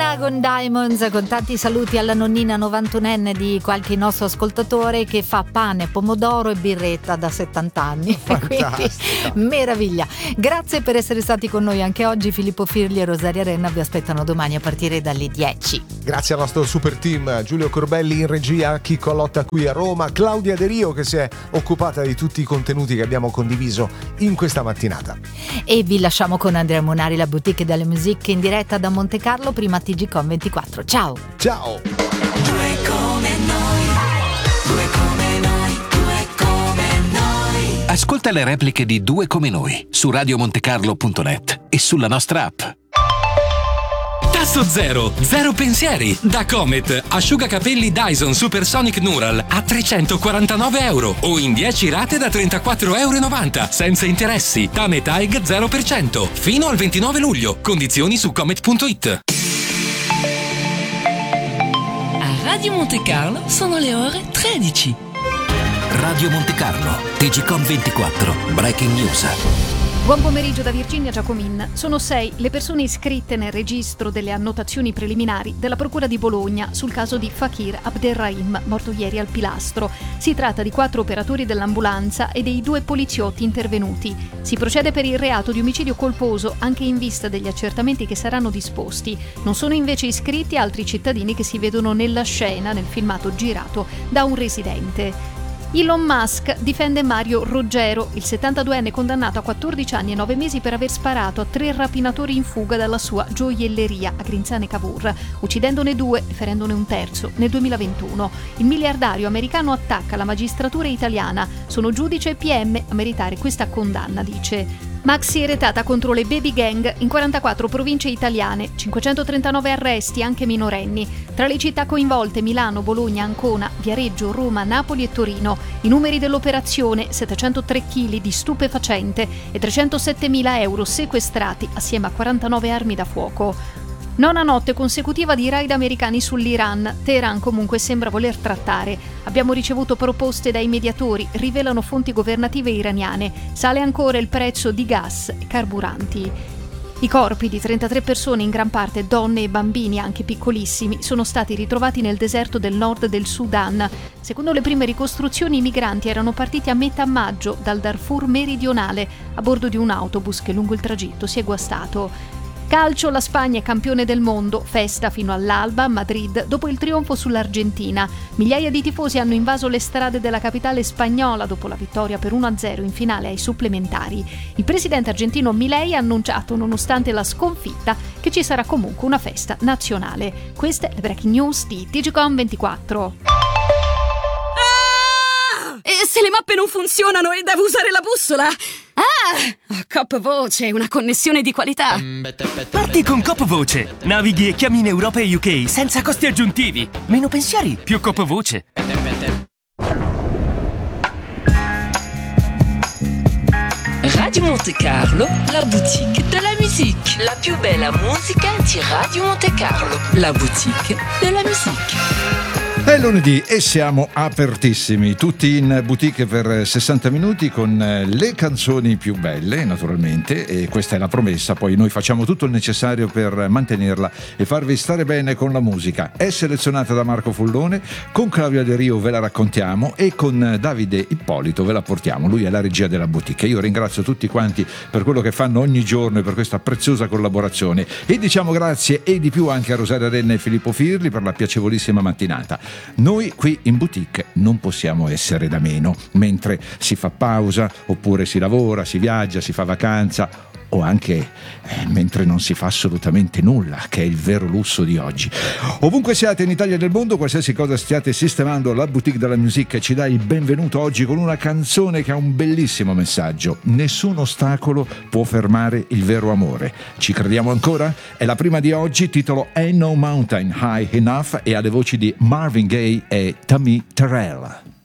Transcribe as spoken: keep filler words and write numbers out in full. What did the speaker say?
Dragon Diamonds, con tanti saluti alla nonnina novantunenne di qualche nostro ascoltatore che fa pane, pomodoro e birretta da settanta anni. Quindi, meraviglia. Grazie per essere stati con noi anche oggi. Filippo Firli e Rosaria Renna vi aspettano domani a partire dalle dieci. Grazie al nostro super team, Giulio Corbelli in regia, Chicco Lotta qui a Roma, Claudia De Rio che si è occupata di tutti i contenuti che abbiamo condiviso in questa mattinata. E vi lasciamo con Andrea Monari, la boutique delle musiche in diretta da Monte Carlo, prima T G Com ventiquattro. Ciao! Ciao! Due come noi, due come noi, due come noi. Ascolta le repliche di Due come noi su radio montecarlo punto net e sulla nostra app. Tasso zero, zero pensieri. Da Comet, asciugacapelli Dyson Supersonic Neural a trecentoquarantanove euro o in dieci rate da trentaquattro virgola novanta euro, senza interessi. Tame Taig zero per cento. Fino al ventinove luglio. Condizioni su comet punto it. A Radio Monte Carlo sono le ore tredici. Radio Monte Carlo, T G Com ventiquattro, Breaking News. Buon pomeriggio da Virginia Giacomin. Sono sei le persone iscritte nel registro delle annotazioni preliminari della Procura di Bologna sul caso di Fakir Abderrahim, morto ieri al Pilastro. Si tratta di quattro operatori dell'ambulanza e dei due poliziotti intervenuti. Si procede per il reato di omicidio colposo anche in vista degli accertamenti che saranno disposti. Non sono invece iscritti altri cittadini che si vedono nella scena nel filmato girato da un residente. Elon Musk difende Mario Roggero, il settantaduenne condannato a quattordici anni e nove mesi per aver sparato a tre rapinatori in fuga dalla sua gioielleria a Grinzane Cavour, uccidendone due e ferendone un terzo nel duemilaventuno. Il miliardario americano attacca la magistratura italiana. Sono giudice e P M a meritare questa condanna, dice. Maxi retata contro le baby gang in quarantaquattro province italiane, cinquecentotrentanove arresti anche minorenni. Tra le città coinvolte Milano, Bologna, Ancona, Viareggio, Roma, Napoli e Torino. I numeri dell'operazione: settecentotre chili di stupefacente e trecentosettemila euro sequestrati assieme a quarantanove armi da fuoco. Nona notte consecutiva di raid americani sull'Iran. Teheran comunque sembra voler trattare. Abbiamo ricevuto proposte dai mediatori, rivelano fonti governative iraniane. Sale ancora il prezzo di gas e carburanti. I corpi di trentatré persone, in gran parte donne e bambini, anche piccolissimi, sono stati ritrovati nel deserto del nord del Sudan. Secondo le prime ricostruzioni, i migranti erano partiti a metà maggio dal Darfur meridionale a bordo di un autobus che lungo il tragitto si è guastato. Calcio, la Spagna è campione del mondo, festa fino all'alba a Madrid dopo il trionfo sull'Argentina. Migliaia di tifosi hanno invaso le strade della capitale spagnola dopo la vittoria per uno a zero in finale ai supplementari. Il presidente argentino Milei ha annunciato, nonostante la sconfitta, che ci sarà comunque una festa nazionale. Queste le breaking news di T G Com ventiquattro. E se le mappe non funzionano e devo usare la bussola? Ah! Cop Voce, una connessione di qualità. Parti con Cop Voce. Navighi e chiami in Europa e U K senza costi aggiuntivi. Meno pensieri, più Cop Voce. Radio Monte Carlo, la boutique de la musique. La più bella musica di Radio Monte Carlo. La boutique de la musique. È lunedì e siamo apertissimi, tutti in boutique per sessanta minuti con le canzoni più belle, naturalmente, e questa è la promessa. Poi noi facciamo tutto il necessario per mantenerla e farvi stare bene con la musica. È selezionata da Marco Fullone, con Claudia De Rio ve la raccontiamo e con Davide Ippolito ve la portiamo. Lui è la regia della boutique. Io ringrazio tutti quanti per quello che fanno ogni giorno e per questa preziosa collaborazione, e diciamo grazie e di più anche a Rosaria Renna e Filippo Firli per la piacevolissima mattinata. Noi qui in boutique non possiamo essere da meno, mentre si fa pausa, oppure si lavora, si viaggia, si fa vacanza, o anche eh, mentre non si fa assolutamente nulla, che è il vero lusso di oggi. Ovunque siate in Italia e nel mondo, qualsiasi cosa stiate sistemando, la boutique della musique ci dà il benvenuto oggi con una canzone che ha un bellissimo messaggio. Nessun ostacolo può fermare il vero amore. Ci crediamo ancora? È la prima di oggi, titolo Ain't No Mountain High Enough, e ha le voci di Marvin Gaye e Tammy Terrell.